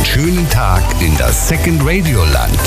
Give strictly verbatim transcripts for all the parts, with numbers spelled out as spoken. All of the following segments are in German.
schönen Tag in das Second Radio Land.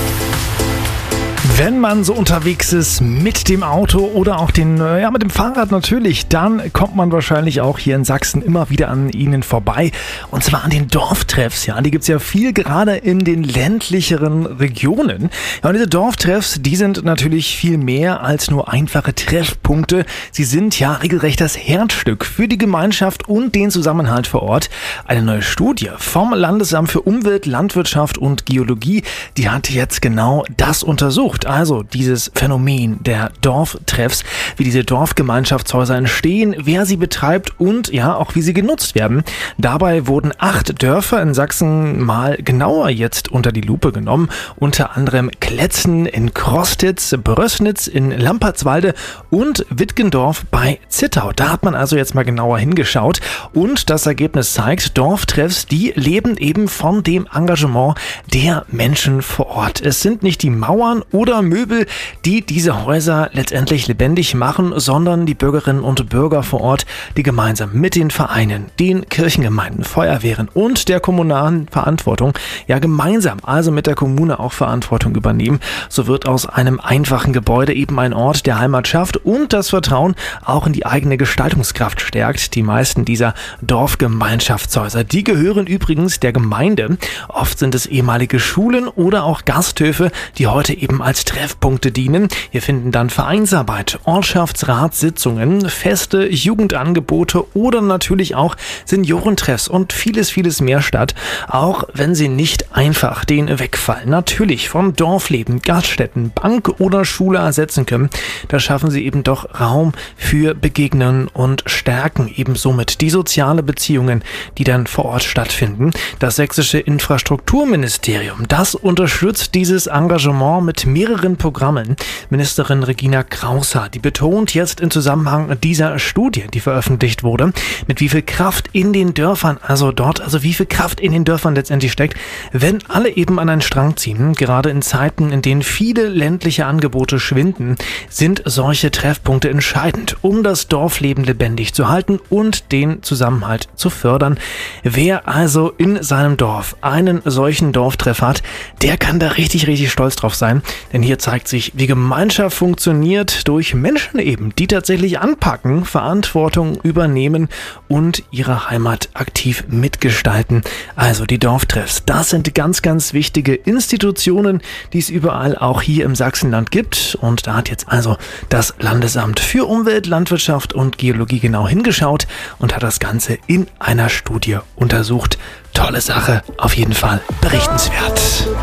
Wenn man so unterwegs ist mit dem Auto oder auch den, ja, mit dem Fahrrad natürlich, dann kommt man wahrscheinlich auch hier in Sachsen immer wieder an ihnen vorbei. Und zwar an den Dorftreffs. Ja, die gibt's ja viel, gerade in den ländlicheren Regionen. Ja, und diese Dorftreffs, die sind natürlich viel mehr als nur einfache Treffpunkte. Sie sind ja regelrecht das Herzstück für die Gemeinschaft und den Zusammenhalt vor Ort. Eine neue Studie vom Landesamt für Umwelt, Landwirtschaft und Geologie, die hat jetzt genau das untersucht. Also dieses Phänomen der Dorftreffs, wie diese Dorfgemeinschaftshäuser entstehen, wer sie betreibt und ja auch wie sie genutzt werden. Dabei wurden acht Dörfer in Sachsen mal genauer jetzt unter die Lupe genommen. Unter anderem Kletzen in Krostitz, Brößnitz in Lampertswalde und Wittgendorf bei Zittau. Da hat man also jetzt mal genauer hingeschaut und das Ergebnis zeigt, Dorftreffs, die leben eben von dem Engagement der Menschen vor Ort. Es sind nicht die Mauern oder Möbel, die diese Häuser letztendlich lebendig machen, sondern die Bürgerinnen und Bürger vor Ort, die gemeinsam mit den Vereinen, den Kirchengemeinden, Feuerwehren und der kommunalen Verantwortung, ja gemeinsam, also mit der Kommune auch Verantwortung übernehmen. So wird aus einem einfachen Gebäude eben ein Ort der Heimat schafft und das Vertrauen auch in die eigene Gestaltungskraft stärkt. Die meisten dieser Dorfgemeinschaftshäuser, die gehören übrigens der Gemeinde. Oft sind es ehemalige Schulen oder auch Gasthöfe, die heute eben als Treffpunkte dienen. Hier finden dann Vereinsarbeit, Ortschaftsratssitzungen, Feste, Jugendangebote oder natürlich auch Seniorentreffs und vieles, vieles mehr statt. Auch wenn sie nicht einfach den Wegfall natürlich vom Dorfleben, Gaststätten, Bank oder Schule ersetzen können, da schaffen sie eben doch Raum für Begegnen und stärken eben somit die soziale Beziehungen, die dann vor Ort stattfinden. Das sächsische Infrastrukturministerium, das unterstützt dieses Engagement mit mehreren Programmen. Ministerin Regina Krauser, die betont jetzt im Zusammenhang dieser Studie, die veröffentlicht wurde, mit wie viel Kraft in den Dörfern, also dort, also wie viel Kraft in den Dörfern letztendlich steckt, wenn alle eben an einen Strang ziehen. Gerade in Zeiten, in denen viele ländliche Angebote schwinden, sind solche Treffpunkte entscheidend, um das Dorfleben lebendig zu halten und den Zusammenhalt zu fördern. Wer also in seinem Dorf einen solchen Dorftreff hat, der kann da richtig, richtig stolz drauf sein. Denn hier zeigt sich, wie Gemeinschaft funktioniert durch Menschen eben, die tatsächlich anpacken, Verantwortung übernehmen und ihre Heimat aktiv mitgestalten. Also die Dorftreffs, das sind ganz, ganz wichtige Institutionen, die es überall auch hier im Sachsenland gibt. Und da hat jetzt also das Landesamt für Umwelt, Landwirtschaft und Geologie genau hingeschaut und hat das Ganze in einer Studie untersucht. Tolle Sache, auf jeden Fall berichtenswert.